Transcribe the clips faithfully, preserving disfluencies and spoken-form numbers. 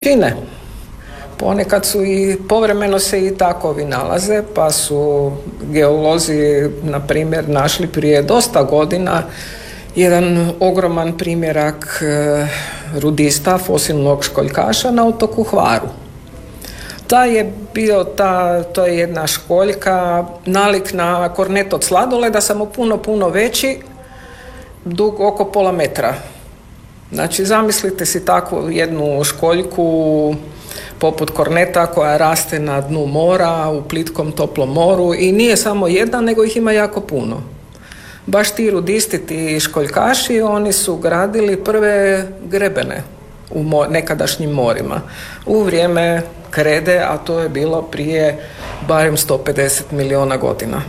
fine. Ponekad su i povremeno se i takovi nalaze, pa su geolozi, na primjer, našli prije dosta godina jedan ogroman primjerak rudista, fosilnog školjkaša na otoku Hvaru. Ta je bio, ta, to je jedna školjka, nalik na kornet od sladoleda, samo puno, puno veći, dug oko pola metra. Znači, zamislite si takvu jednu školjku poput korneta koja raste na dnu mora, u plitkom toplom moru, i nije samo jedna, nego ih ima jako puno. Baš ti rudisti, ti školjkaši, oni su gradili prve grebene u mo- nekadašnjim morima u vrijeme krede, a to je bilo prije barem sto pedeset milijuna godina.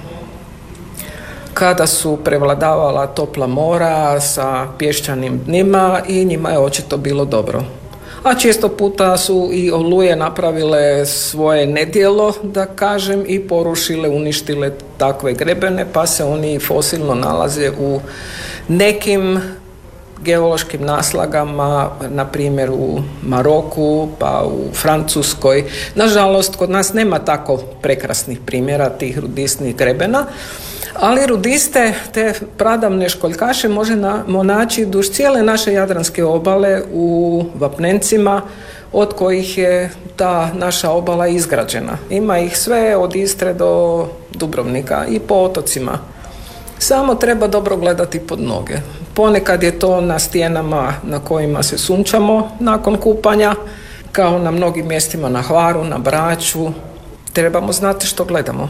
Kada su prevladavala topla mora sa pješčanim dnima i njima je očito bilo dobro. A često puta su i oluje napravile svoje nedjelo, da kažem, i porušile, uništile takve grebene, pa se oni fosilno nalaze u nekim geološkim naslagama, na primjer u Maroku, pa u Francuskoj. Nažalost, kod nas nema tako prekrasnih primjera tih rudistnih grebena, ali rudiste, te pradavne školjkaše možemo naći duž cijele naše jadranske obale u vapnencima, od kojih je ta naša obala izgrađena. Ima ih sve od Istre do Dubrovnika i po otocima. Samo treba dobro gledati pod noge. Ponekad je to na stijenama na kojima se sunčamo nakon kupanja, kao na mnogim mjestima na Hvaru, na Braču. Trebamo znati što gledamo.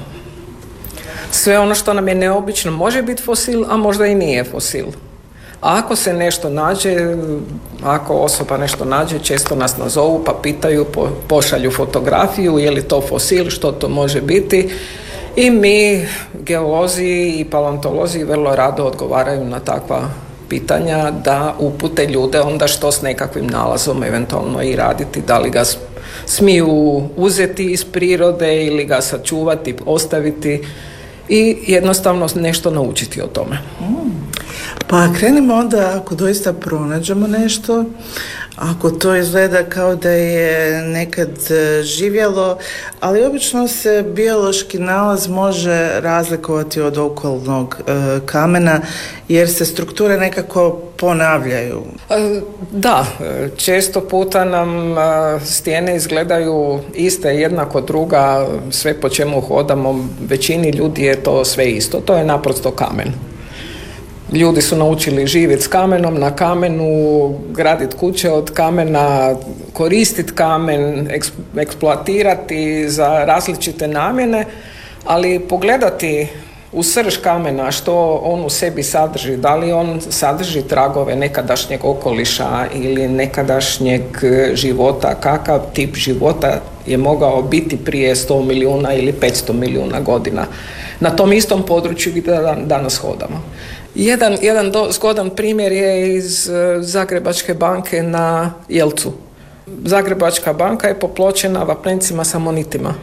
Sve ono što nam je neobično može biti fosil, a možda i nije fosil. A ako se nešto nađe, ako osoba nešto nađe, često nas nazovu pa pitaju, po, pošalju fotografiju, je li to fosil, što to može biti. I mi, geolozi i paleontolozi, vrlo rado odgovaraju na takva pitanja, da upute ljude onda što s nekakvim nalazom eventualno i raditi, da li ga smiju uzeti iz prirode ili ga sačuvati, ostaviti i jednostavno nešto naučiti o tome. Mm. Pa krenimo onda, ako doista pronađemo nešto, ako to izgleda kao da je nekad živjelo, ali obično se biološki nalaz može razlikovati od okolnog e, kamena, jer se strukture nekako ponavljaju. Da, često puta nam stijene izgledaju iste, jedna kod druga, sve po čemu hodamo, većini ljudi je to sve isto, to je naprosto kamen. Ljudi su naučili živjeti s kamenom, na kamenu, graditi kuće od kamena, koristiti kamen, eksploatirati za različite namjene, ali pogledati u srž kamena što on u sebi sadrži, da li on sadrži tragove nekadašnjeg okoliša ili nekadašnjeg života, kakav tip života je mogao biti prije sto milijuna ili petsto milijuna godina na tom istom području gdje danas hodamo. Jedan, jedan do, zgodan primjer je iz Zagrebačke banke na Jelcu. Zagrebačka banka je popločena vapnencima sa amonitima.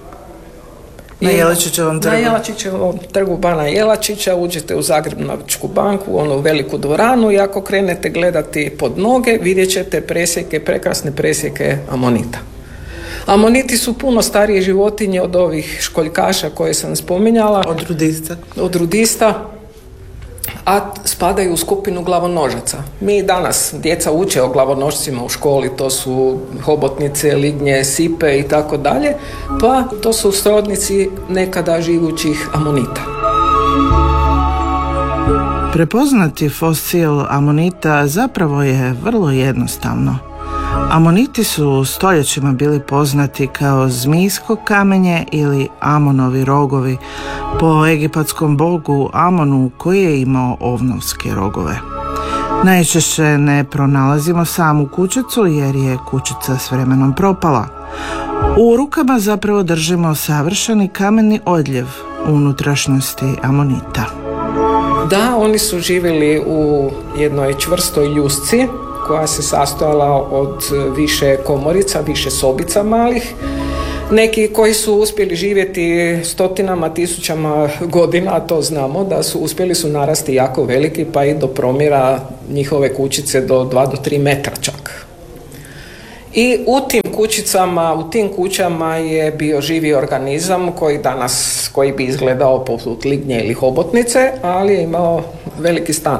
Na Jelačićevom trgu. Na Jelačićevom trgu Bana Jelačića uđete u Zagrebačku banku, onu veliku dvoranu, i ako krenete gledati pod noge, vidjet ćete presjeke, prekrasne presjeke amonita. Amoniti su puno starije životinje od ovih školjkaša koje sam spominjala. Od rudista. Od rudista, a spadaju u skupinu glavonožaca. Mi danas, djeca uče o glavonožcima u školi, to su hobotnice, lignje, sipe i tako dalje, pa to su srodnici nekada živućih amonita. Prepoznati fosil amonita zapravo je vrlo jednostavno. Amoniti su stoljećima bili poznati kao zmijsko kamenje ili Amonovi rogovi, po egipatskom bogu Amonu koji je imao ovnovske rogove. Najčešće ne pronalazimo samu kućicu jer je kućica s vremenom propala. U rukama zapravo držimo savršeni kameni odljev unutrašnjosti amonita. Da, oni su živjeli u jednoj čvrstoj ljusci koja se sastojala od više komorica, više sobica malih. Neki koji su uspjeli živjeti stotinama, tisućama godina, to znamo, da su uspjeli su narasti jako veliki, pa i do promjera njihove kućice do dva do tri metra čak. I u tim kućicama, u tim kućama je bio živi organizam koji danas, koji bi izgledao poput lignje ili hobotnice, ali je imao veliki stan.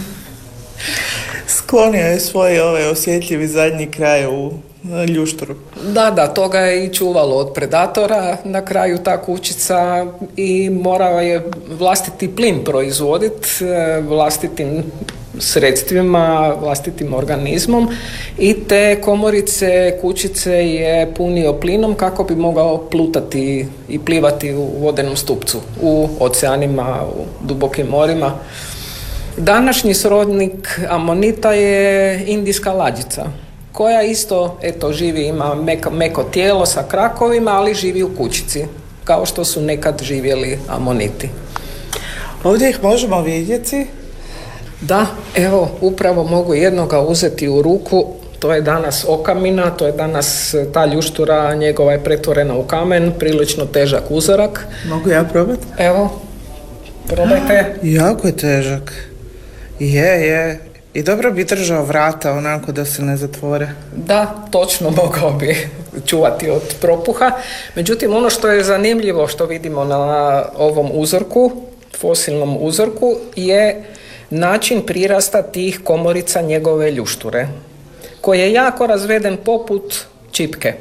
Sklonio je svoj ovaj osjetljivi zadnji kraj u ljušturu. Da, da, toga je i čuvalo od predatora na kraju ta kućica i morao je vlastiti plin proizvoditi vlastitim sredstvima, vlastitim organizmom i te komorice, kućice je punio plinom kako bi mogao plutati i plivati u vodenom stupcu, u oceanima, u dubokim morima. Današnji srodnik amonita je indijska lađica, koja isto, eto, živi, ima meko, meko tijelo sa krakovima, ali živi u kućici, kao što su nekad živjeli amoniti. Ovdje ih možemo vidjeti. Da, evo, upravo mogu jednoga uzeti u ruku, to je danas okamina, to je danas ta ljuštura, njegova je pretvorena u kamen, prilično težak uzorak. Mogu ja probati? Evo, probajte. Jako je težak. Je, je. I dobro bi držao vrata onako da se ne zatvore. Da, točno, mogao bi čuvati od propuha. Međutim, ono što je zanimljivo što vidimo na ovom uzorku, fosilnom uzorku, je način prirasta tih komorica njegove ljušture, koji je jako razveden poput čipke.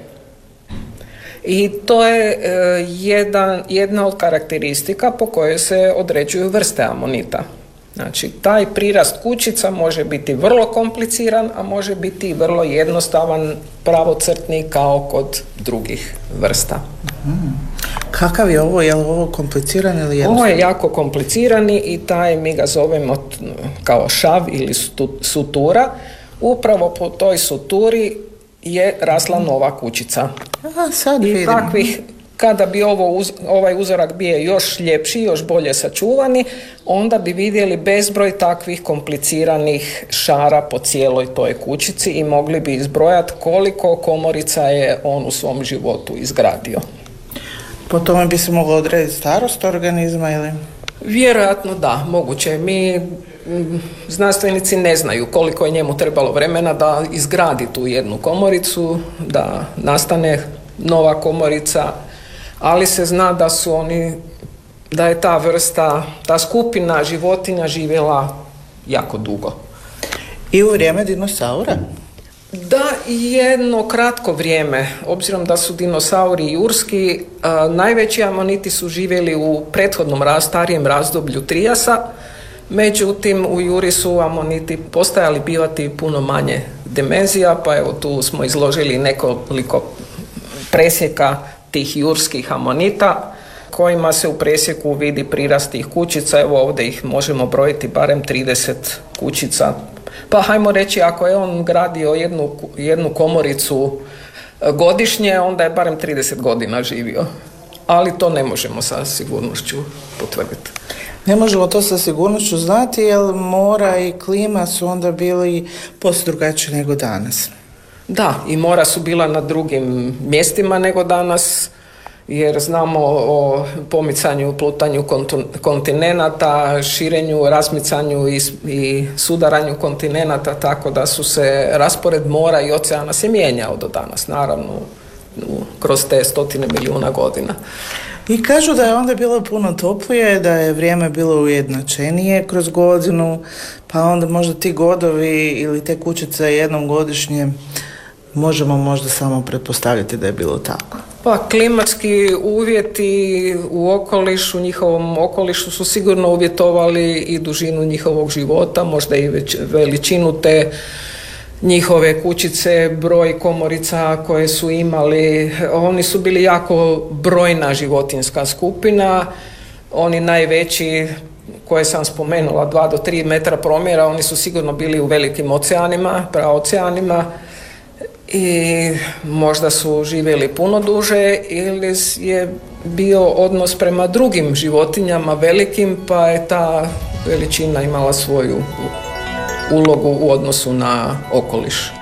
I to je e, jedan, jedna od karakteristika po kojoj se određuju vrste amonita. Znači, taj prirast kućica može biti vrlo kompliciran, a može biti vrlo jednostavan, pravocrtni kao kod drugih vrsta. Hmm. Kakav je ovo? Je li ovo kompliciran ili jednostavan? Ovo je jako komplicirani i taj mi ga zovemo kao šav ili sutura. Upravo po toj suturi je rasla nova kućica. Aha, sad I vidim. takvih, kada bi ovo uz, ovaj uzorak bio još ljepši, još bolje sačuvani, onda bi vidjeli bezbroj takvih kompliciranih šara po cijeloj toj kućici i mogli bi izbrojati koliko komorica je on u svom životu izgradio. Po tome bi se moglo odrediti starost organizma ili? Vjerojatno da, moguće. Mi znanstvenici ne znaju koliko je njemu trebalo vremena da izgradi tu jednu komoricu, da nastane nova komorica, ali se zna da su oni, da je ta vrsta, ta skupina životinja živjela jako dugo. I u vrijeme dinosaura? Da, jedno kratko vrijeme, obzirom da su dinosauri jurski, a, najveći amoniti su živjeli u prethodnom raz, starijem razdoblju Trijasa, međutim u juri su amoniti postajali bivati puno manje dimenzija, pa evo tu smo izložili nekoliko presjeka tih jurskih amonita, kojima se u presjeku vidi prirast tih kućica. Evo ovdje ih možemo brojiti barem trideset kućica. Pa hajmo reći, ako je on gradio jednu, jednu komoricu godišnje, onda je barem trideset godina živio. Ali to ne možemo sa sigurnošću potvrditi. Ne možemo to sa sigurnošću znati, jer mora i klima su onda bili posve drugačiji nego danas. Da, i mora su bila na drugim mjestima nego danas, jer znamo o pomicanju, plutanju kontinenata, širenju, razmicanju i, i sudaranju kontinenata, tako da su se raspored mora i oceana se mijenjao do danas, naravno, kroz te stotine milijuna godina. I kažu da je onda bilo puno toplije, da je vrijeme bilo ujednačenije kroz godinu, pa onda možda ti godovi ili te kućice jednom godišnje možemo možda samo pretpostavljati da je bilo tako. Pa klimatski uvjeti u okolišu, njihovom okolišu su sigurno uvjetovali i dužinu njihovog života, možda i već veličinu te njihove kućice, broj komorica koje su imali. Oni su bili jako brojna životinjska skupina. Oni najveći koje sam spomenula, dva do tri metra promjera, oni su sigurno bili u velikim oceanima, praoceanima, i možda su živjeli puno duže ili je bio odnos prema drugim životinjama velikim, pa je ta veličina imala svoju ulogu u odnosu na okoliš.